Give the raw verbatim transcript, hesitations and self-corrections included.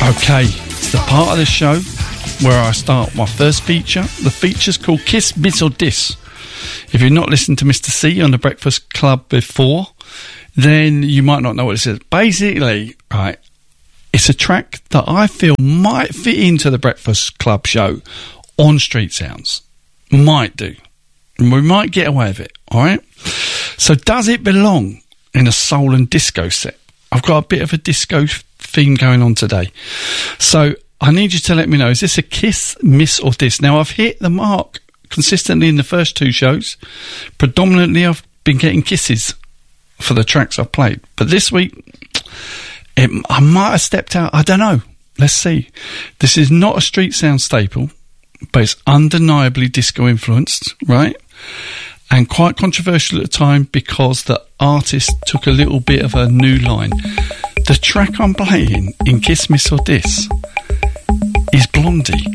Okay, it's the part of the show where I start my first feature. The feature's called Kiss, Miss or Diss. If you've not listened to Mister C on the Breakfast Club before, then you might not know what this is. Basically, right, it's a track that I feel might fit into the Breakfast Club show on Street Sounds. Might do. And we might get away with it, alright? So does it belong in a soul and disco set? I've got a bit of a disco theme going on today. So I need you to let me know, is this a kiss, miss or diss? Now, I've hit the mark consistently in the first two shows. Predominantly, I've been getting kisses for the tracks I've played. But this week, it, I might have stepped out. I don't know. Let's see. This is not a Street Sound staple, but it's undeniably disco influenced, right? And quite controversial at the time because the artist took a little bit of a new line. The track I'm playing in Kiss, Miss or Diss is Blondie.